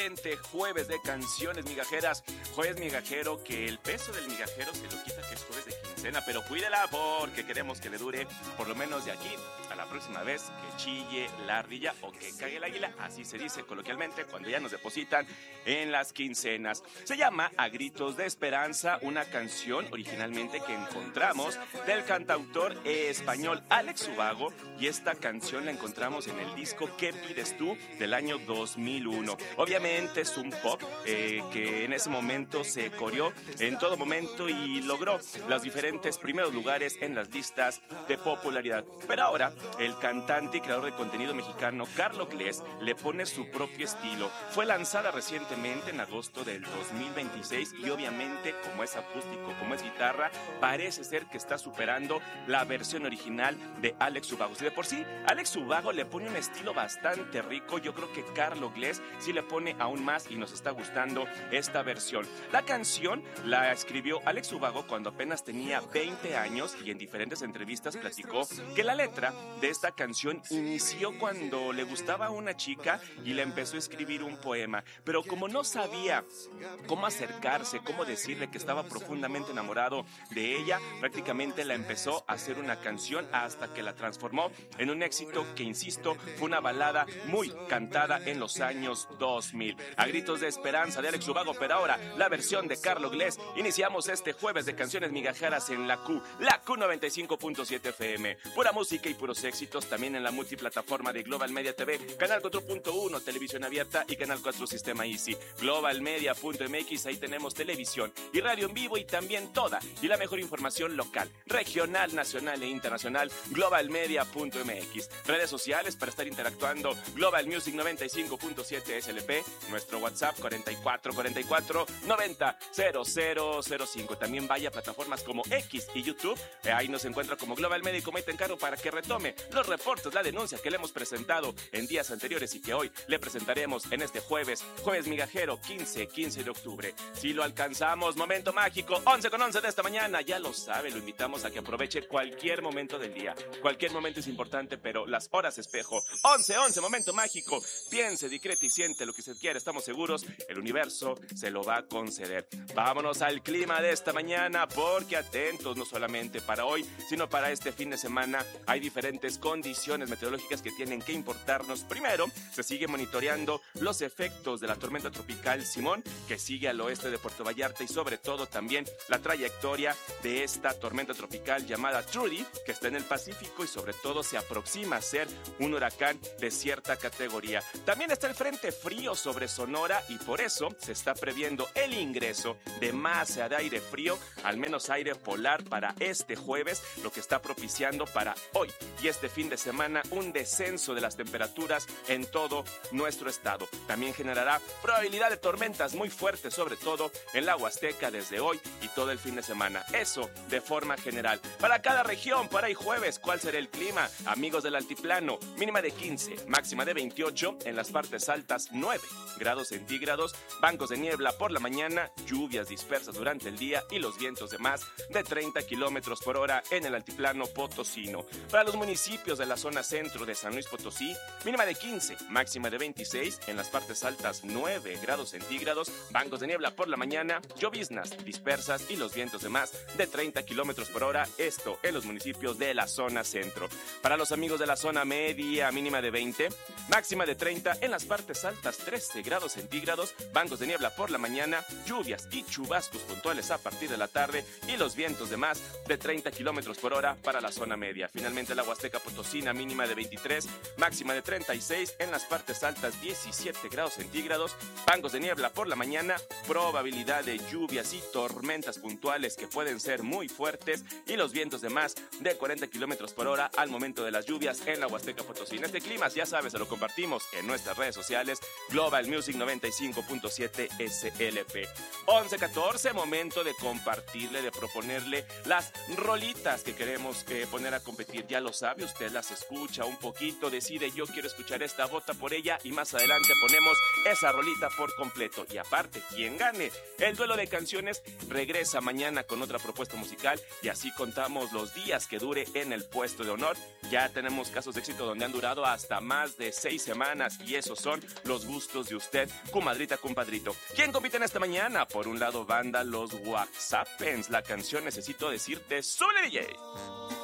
excelente jueves de canciones migajeras. Jueves migajero que el peso del migajero se lo quita, que es jueves de quincena, pero cuídela porque queremos que le dure por lo menos de aquí a la próxima vez que chille la ardilla o que cague el águila, así se dice coloquialmente cuando ya nos depositan en las quincenas. Se llama A Gritos de Esperanza, una canción originalmente que encontramos del cantautor español Alex Ubago, y esta canción la encontramos en el disco ¿Qué pides tú? Del año 2001. Obviamente es un pop que en ese momento se coreó en todo momento y logró los diferentes primeros lugares en las listas de popularidad. Pero ahora el cantante y creador de contenido mexicano Carlo Glés le pone su propio estilo. Fue lanzada recientemente en agosto del 2026 y obviamente como es acústico, como es guitarra, parece ser que está superando la versión original de Alex Ubago. Si de por sí Alex Ubago le pone un estilo bastante rico, yo creo que Carlo Glés sí le pone aún más y nos está gustando esta versión. La canción la escribió Alex Ubago cuando apenas tenía 20 años y en diferentes entrevistas platicó que la letra de esta canción inició cuando le gustaba a una chica y le empezó a escribir un poema, pero como no sabía cómo acercarse, cómo decirle que estaba profundamente enamorado de ella, prácticamente la empezó a hacer una canción hasta que la transformó en un éxito que, insisto, fue una balada muy cantada en los años 2000. A Gritos de Esperanza de Alex Ubago, pero ahora la versión de Carlo Glés. Iniciamos este jueves de canciones migajeras en la Q 95.7 FM. Pura música y puros éxitos, también en la multiplataforma de Global Media TV, Canal 4.1, Televisión Abierta y Canal 4 Sistema Easy. Globalmedia.mx, ahí tenemos televisión y radio en vivo y también toda y la mejor información local, regional, nacional e internacional, globalmedia.mx. Redes sociales para estar interactuando, Global Music 95.7 SLP, nuestro WhatsApp 4444 90 0005. También vaya a plataformas como X y YouTube, ahí nos encuentra como Global Media, y como ahí te encargo para que retome los reportes, la denuncia que le hemos presentado en días anteriores y que hoy le presentaremos en este jueves migajero 15 de octubre. Si lo alcanzamos, momento mágico, 11:11 de esta mañana, ya lo sabe, lo invitamos a que aproveche cualquier momento del día. Cualquier momento es importante, pero las horas espejo. 11:11, momento mágico. Piense, discrete y siente lo que usted quiere. Estamos seguros, el universo se lo va a conceder. Vámonos al clima de esta mañana, porque atentos, no solamente para hoy, sino para este fin de semana, hay diferentes condiciones meteorológicas que tienen que importarnos. Primero, se sigue monitoreando los efectos de la tormenta tropical Simón, que sigue al oeste de Puerto Vallarta, y sobre todo también la trayectoria de esta tormenta tropical llamada Trudy, que está en el Pacífico y sobre todo se aproxima a ser un huracán de cierta categoría. También está el frente frío sobre Sonora y por eso se está previendo el ingreso de masa de aire frío, al menos aire polar, para este jueves, lo que está propiciando para hoy y este fin de semana un descenso de las temperaturas en todo nuestro estado. También generará probabilidad de tormentas muy fuertes, sobre todo en la Huasteca desde hoy y todo el fin de semana. Eso de forma general. Para cada región, para hoy jueves, ¿cuál será el clima? Amigos del altiplano, mínima de 15, máxima de 28, en las partes altas 9 grados centígrados, bancos de niebla por la mañana, lluvias dispersas durante el día y los vientos de más de 30 kilómetros por hora en el altiplano potosino. Para los municipios de la zona centro de San Luis Potosí, mínima de 15, máxima de 26, en las partes altas 9 grados centígrados, bancos de niebla por la mañana, lloviznas dispersas y los vientos de más de 30 kilómetros por hora, esto en los municipios de la zona centro. Para los amigos de la zona media, mínima de 20, máxima de 30, en las partes altas 13 grados centígrados, bancos de niebla por la mañana, lluvias y chubascos puntuales a partir de la tarde y los vientos de más de 30 kilómetros por hora para la zona media. Finalmente la Huasteca Potosina, mínima de 23, máxima de 36, en las partes altas 17 grados centígrados, bancos de niebla por la mañana, probabilidad de lluvias y tormentas puntuales que pueden ser muy fuertes y los vientos de más de 40 kilómetros por hora al momento de las lluvias en la Huasteca Potosina. Este clima, ya sabes, se lo compartimos en nuestras redes sociales, Global Music 95.7 SLP. 11:14, momento de compartirle, de proponerle las rolitas que queremos poner a competir. Ya lo sabe, usted las escucha un poquito, decide yo quiero escuchar esta, vota por ella y más adelante ponemos esa rolita por completo. Y aparte, quien gane el duelo de canciones regresa mañana con otra propuesta musical y así contamos los días que dure en el puesto de honor. Ya tenemos casos de éxito donde han durado hasta más de 6 semanas y esos son los gustos de usted, comadrita, compadrito. ¿Quién compite en esta mañana? Por un lado, banda Los WhatsAppens. La canción Necesito Decirte, ¡súbele, DJ!